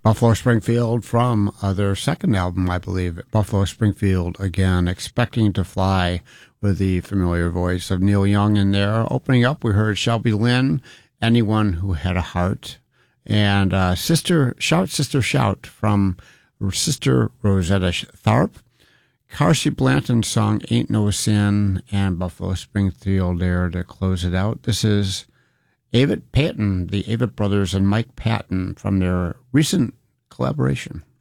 Buffalo Springfield from their second album, I believe, Buffalo Springfield Again, Expecting to Fly, with the familiar voice of Neil Young in there. Opening up, we heard Shelby Lynne, Anyone Who Had a Heart, and Sister Shout from Sister Rosetta Tharpe. Carsey Blanton's song Ain't No Sin, and Buffalo Springfield there to close it out. This is Avett Patton, the Avett Brothers and Mike Patton from their recent collaboration.